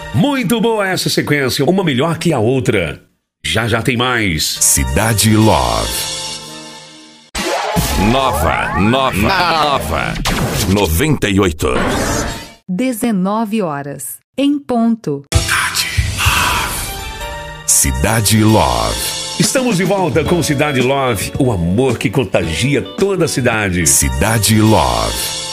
Muito boa essa sequência, uma melhor que a outra. Já já tem mais. Cidade Love. Nova 98. 19 horas, em ponto. Cidade Love. Estamos de volta com Cidade Love, o amor que contagia toda a cidade. Cidade Love.